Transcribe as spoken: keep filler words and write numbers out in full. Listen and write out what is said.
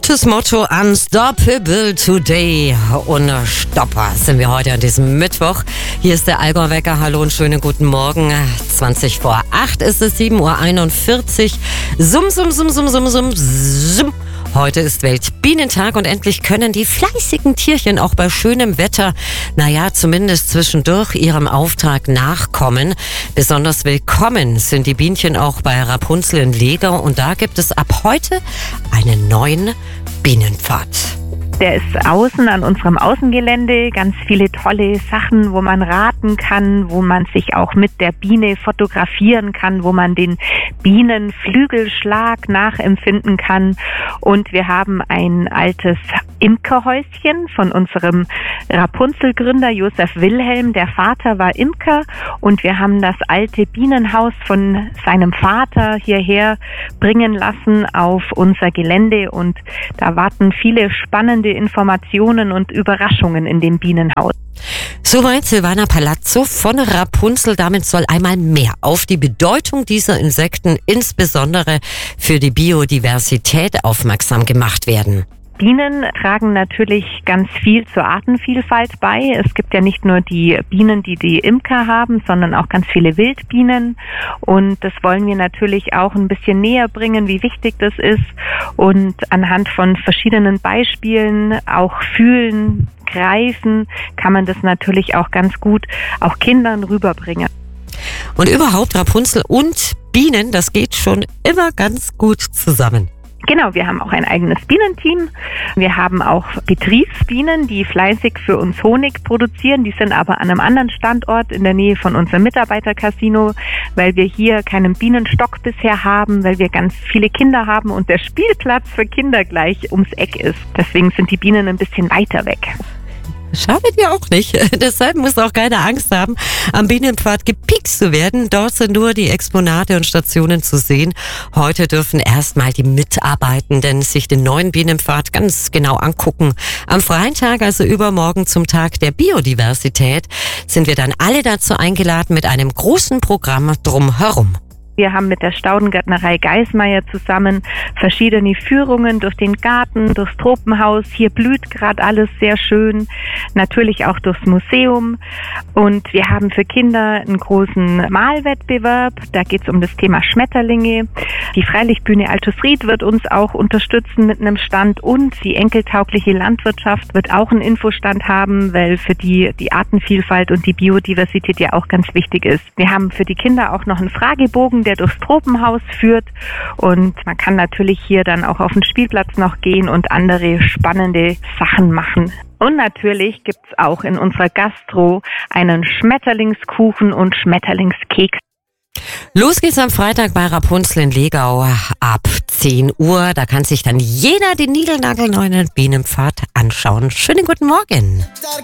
Gutes Motto, Unstoppable Today. Unstoppbar sind wir heute an diesem Mittwoch. Hier ist der Allgäu-Wecker. Hallo und schönen guten Morgen. zwanzig vor acht ist es, sieben Uhr einundvierzig. Summ, summ, summ, summ, summ, summ, summ. Heute ist Weltbienentag und endlich können die fleißigen Tierchen auch bei schönem Wetter, naja, zumindest zwischendurch ihrem Auftrag nachkommen. Besonders willkommen sind die Bienchen auch bei Rapunzel in Legau und da gibt es ab heute einen neuen Bienenpfad. Der ist außen an unserem Außengelände, ganz viele tolle Sachen, wo man raten kann, wo man sich auch mit der Biene fotografieren kann, wo man den Bienenflügelschlag nachempfinden kann. Und wir haben ein altes Imkerhäuschen von unserem Rapunzel-Gründer Josef Wilhelm. Der Vater war Imker und wir haben das alte Bienenhaus von seinem Vater hierher bringen lassen auf unser Gelände und da warten viele spannende Informationen und Überraschungen in dem Bienenhaus. Soweit Silvana Palazzo von Rapunzel. Damit soll einmal mehr auf die Bedeutung dieser Insekten, insbesondere für die Biodiversität, aufmerksam gemacht werden. Bienen tragen natürlich ganz viel zur Artenvielfalt bei. Es gibt ja nicht nur die Bienen, die die Imker haben, sondern auch ganz viele Wildbienen. Und das wollen wir natürlich auch ein bisschen näher bringen, wie wichtig das ist. Und anhand von verschiedenen Beispielen, auch fühlen, greifen, kann man das natürlich auch ganz gut auch Kindern rüberbringen. Und überhaupt Rapunzel und Bienen, das geht schon immer ganz gut zusammen. Genau, wir haben auch ein eigenes Bienenteam. Wir haben auch Betriebsbienen, die fleißig für uns Honig produzieren. Die sind aber an einem anderen Standort in der Nähe von unserem Mitarbeitercasino, weil wir hier keinen Bienenstock bisher haben, weil wir ganz viele Kinder haben und der Spielplatz für Kinder gleich ums Eck ist. Deswegen sind die Bienen ein bisschen weiter weg. Schadet ja auch nicht. Deshalb muss auch keine Angst haben, am Bienenpfad gepikst zu werden. Dort sind nur die Exponate und Stationen zu sehen. Heute dürfen erstmal die Mitarbeitenden sich den neuen Bienenpfad ganz genau angucken. Am freien Tag, also übermorgen zum Tag der Biodiversität, sind wir dann alle dazu eingeladen mit einem großen Programm drumherum. Wir haben mit der Staudengärtnerei Geismeier zusammen verschiedene Führungen durch den Garten, durchs Tropenhaus. Hier blüht gerade alles sehr schön. Natürlich auch durchs Museum. Und wir haben für Kinder einen großen Malwettbewerb. Da geht es um das Thema Schmetterlinge. Die Freilichtbühne Altusried wird uns auch unterstützen mit einem Stand. Und die enkeltaugliche Landwirtschaft wird auch einen Infostand haben, weil für die die Artenvielfalt und die Biodiversität ja auch ganz wichtig ist. Wir haben für die Kinder auch noch einen Fragebogen, der durchs Tropenhaus führt und man kann natürlich hier dann auch auf den Spielplatz noch gehen und andere spannende Sachen machen. Und natürlich gibt's auch in unserer Gastro einen Schmetterlingskuchen und Schmetterlingskeks. Los geht's am Freitag bei Rapunzel in Legau ab zehn Uhr. Da kann sich dann jeder den niegelnagelneuen Bienenpfad anschauen. Schönen guten Morgen.